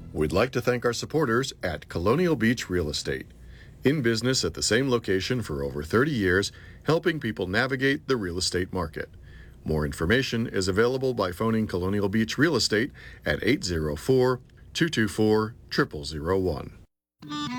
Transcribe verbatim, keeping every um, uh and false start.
We'd like to thank our supporters at Colonial Beach Real Estate, in business at the same location for over thirty years, helping people navigate the real estate market. More information is available by phoning Colonial Beach Real Estate at eight zero four, two two four, zero zero zero one.